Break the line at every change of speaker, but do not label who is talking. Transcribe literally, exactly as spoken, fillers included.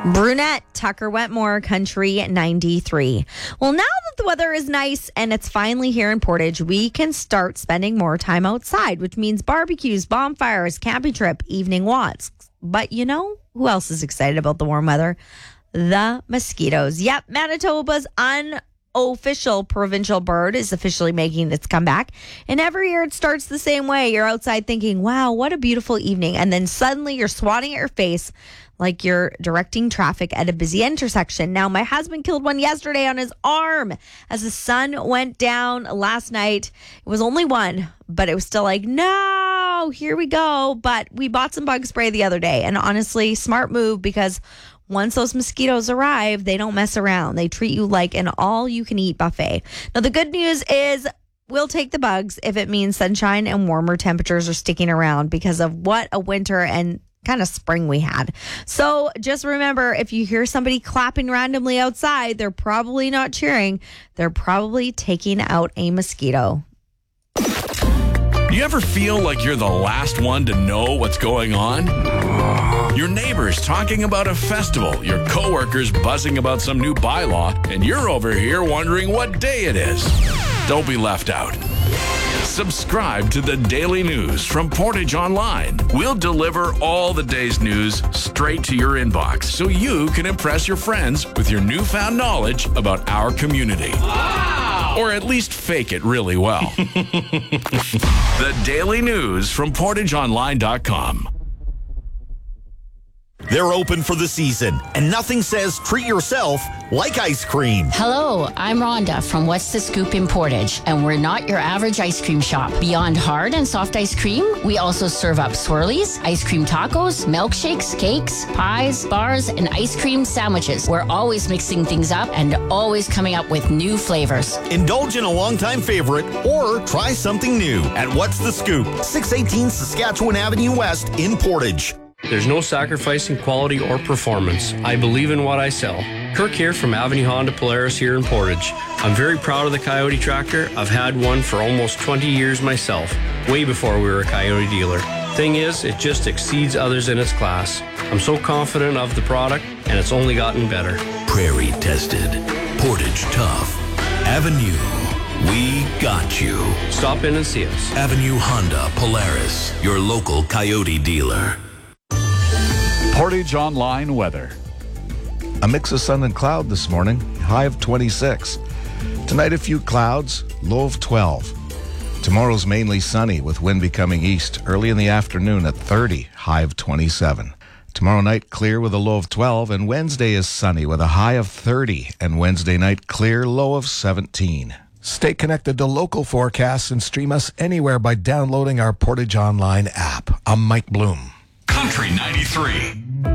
Brunette, Tucker Wetmore, Country ninety-three. Well, now that the weather is nice and it's finally here in Portage, we can start spending more time outside, which means barbecues, bonfires, camping trip, evening walks. But you know who else is excited about the warm weather? The mosquitoes. Yep, Manitoba's unofficial provincial bird is officially making its comeback. And every year it starts the same way. You're outside thinking, wow, what a beautiful evening. And then suddenly you're swatting at your face like you're directing traffic at a busy intersection. Now, my husband killed one yesterday on his arm as the sun went down last night. It was only one, but it was still like, no, here we go. But we bought some bug spray the other day. And honestly, smart move, because once those mosquitoes arrive, they don't mess around. They treat you like an all-you-can-eat buffet. Now, the good news is we'll take the bugs if it means sunshine and warmer temperatures are sticking around because of what a winter and kind of spring we had. So just remember, if you hear somebody clapping randomly outside, they're probably not cheering. They're probably taking out a mosquito.
You ever feel like you're the last one to know what's going on? Your neighbor's talking about a festival, your coworker's buzzing about some new bylaw, and you're over here wondering what day it is. Don't be left out. Subscribe to the Daily News from Portage Online. We'll deliver all the day's news straight to your inbox so you can impress your friends with your newfound knowledge about our community. Wow! Or at least fake it really well. The Daily News from portage online dot com.
They're open for the season, and nothing says treat yourself like ice cream.
Hello, I'm Rhonda from What's the Scoop in Portage, and we're not your average ice cream shop. Beyond hard and soft ice cream, we also serve up swirlies, ice cream tacos, milkshakes, cakes, pies, bars, and ice cream sandwiches. We're always mixing things up and always coming up with new flavors.
Indulge in a longtime favorite or try something new at What's the Scoop, six eighteen Saskatchewan Avenue West in Portage.
There's no sacrificing quality or performance. I believe in what I sell. Kirk here from Avenue Honda Polaris here in Portage. I'm very proud of the Coyote tractor. I've had one for almost twenty years myself, way before we were a Coyote dealer. Thing is, it just exceeds others in its class. I'm so confident of the product, and it's only gotten better.
Prairie tested. Portage tough. Avenue. We got you.
Stop in and see us.
Avenue Honda Polaris, your local Coyote dealer.
Portage Online weather.
A mix of sun and cloud this morning, high of twenty-six. Tonight, a few clouds, low of twelve. Tomorrow's mainly sunny with wind becoming east early in the afternoon at thirty, high of twenty-seven. Tomorrow night, clear with a low of twelve, and Wednesday is sunny with a high of thirty, and Wednesday night, clear, low of seventeen. Stay connected to local forecasts and stream us anywhere by downloading our Portage Online app. I'm Mike Bloom.
Country ninety-three.